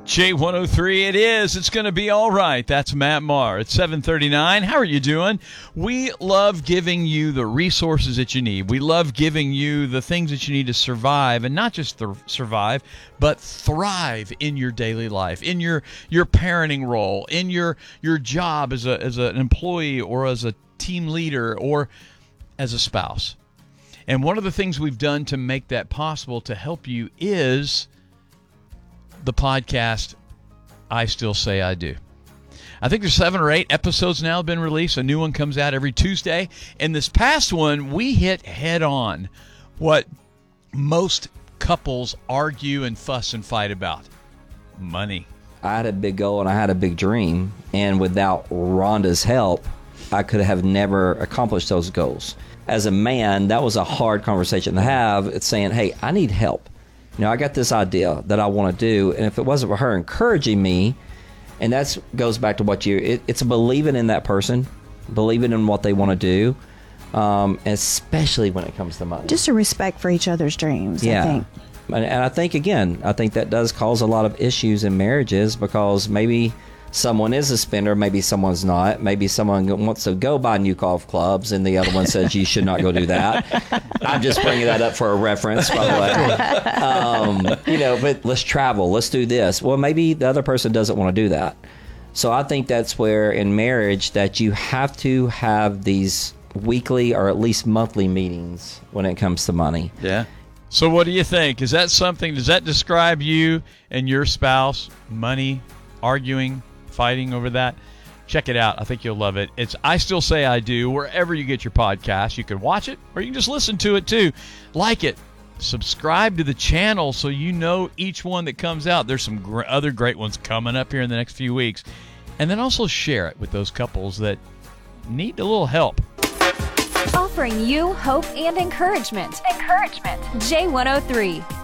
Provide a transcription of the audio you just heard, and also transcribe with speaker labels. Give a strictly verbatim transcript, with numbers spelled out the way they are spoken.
Speaker 1: J one oh three, it is. It's going to be all right. That's Matt Maher. It's seven thirty-nine. How are you doing? We love giving you the resources that you need. We love giving you the things that you need to survive, and not just th- survive, but thrive in your daily life, in your, your parenting role, in your your job as a as an employee or as a team leader or as a spouse. And one of the things we've done to make that possible to help you is the podcast, I Still Say I Do. I think there's seven or eight episodes now have been released. A new one comes out every Tuesday. And this past one, we hit head on what most couples argue and fuss and fight about. Money.
Speaker 2: I had a big goal and I had a big dream. And without Rhonda's help, I could have never accomplished those goals. As a man, that was a hard conversation to have. It's saying, hey, I need help. You know, I got this idea that I want to do, and if it wasn't for her encouraging me, and that goes back to what you, it, it's believing in that person, believing in what they want to do, um, especially when it comes to money.
Speaker 3: Just a respect for each other's dreams,
Speaker 2: yeah.
Speaker 3: I think.
Speaker 2: And, and I think, again, I think that does cause a lot of issues in marriages because maybe someone is a spender, maybe someone's not. Maybe someone wants to go buy new golf clubs, and the other one says you should not go do that. I'm just bringing that up for a reference, by the way. Um, you know, but let's travel. Let's do this. Well, maybe the other person doesn't want to do that. So I think that's where in marriage that you have to have these weekly or at least monthly meetings when it comes to money.
Speaker 1: Yeah. So what do you think? Is that something, does that describe you and your spouse? Money, arguing, fighting over that? Check it out. I think you'll love it. It's I Still Say I Do wherever you get your podcast. You can watch it or you can just listen to it too. Like it. Subscribe to the channel so you know each one that comes out. There's some gr- other great ones coming up here in the next few weeks. And then also share it with those couples that need a little help.
Speaker 4: Offering you hope and encouragement. Encouragement. J one oh three.